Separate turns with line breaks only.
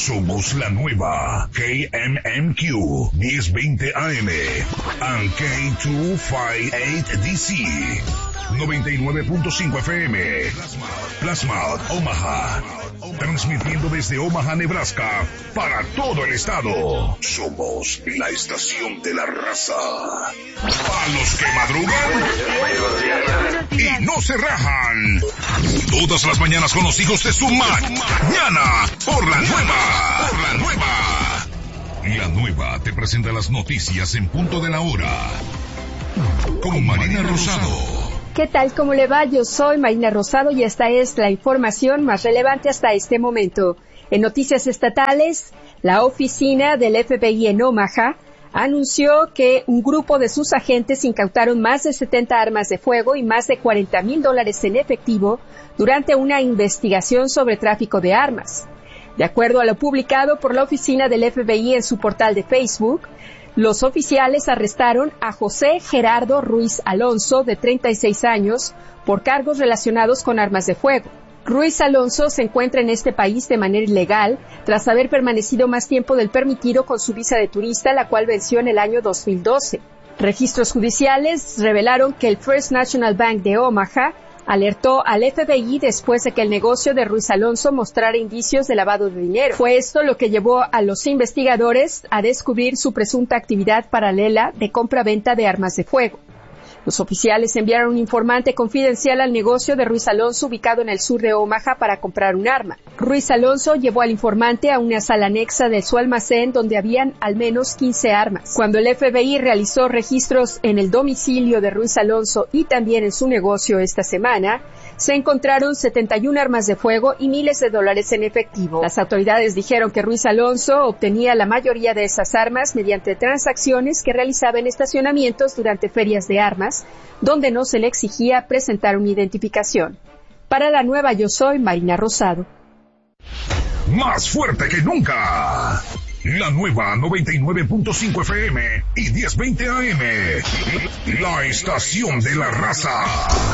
Somos la nueva KMMQ 1020 AM and K258DC 99.5 FM. Plasma, Omaha. Transmitiendo desde Omaha, Nebraska, para todo el estado. Somos la estación de la raza. A los que madrugan y no se rajan. Todas las mañanas con los hijos de su mañana. Por la nueva. La nueva te presenta las noticias en punto de la hora. Con Marina Rosado.
¿Qué tal? ¿Cómo le va? Yo soy Marina Rosado y esta es la información más relevante hasta este momento. En noticias estatales, la oficina del FBI en Omaha anunció que un grupo de sus agentes incautaron más de 70 armas de fuego y más de $40,000 en efectivo durante una investigación sobre tráfico de armas. De acuerdo a lo publicado por la oficina del FBI en su portal de Facebook, los oficiales arrestaron a José Gerardo Ruiz Alonso, de 36 años, por cargos relacionados con armas de fuego. Ruiz Alonso se encuentra en este país de manera ilegal, tras haber permanecido más tiempo del permitido con su visa de turista, la cual venció en el año 2012. Registros judiciales revelaron que el First National Bank de Omaha alertó al FBI después de que el negocio de Ruiz Alonso mostrara indicios de lavado de dinero. Fue esto lo que llevó a los investigadores a descubrir su presunta actividad paralela de compra-venta de armas de fuego. Los oficiales enviaron un informante confidencial al negocio de Ruiz Alonso ubicado en el sur de Omaha para comprar un arma. Ruiz Alonso llevó al informante a una sala anexa de su almacén donde habían al menos 15 armas. Cuando el FBI realizó registros en el domicilio de Ruiz Alonso y también en su negocio esta semana, se encontraron 71 armas de fuego y miles de dólares en efectivo. Las autoridades dijeron que Ruiz Alonso obtenía la mayoría de esas armas mediante transacciones que realizaba en estacionamientos durante ferias de armas, donde no se le exigía presentar una identificación. Para la nueva Yo Soy, Marina Rosado.
Más fuerte que nunca. La nueva 99.5 FM y 1020 AM. La estación de la raza.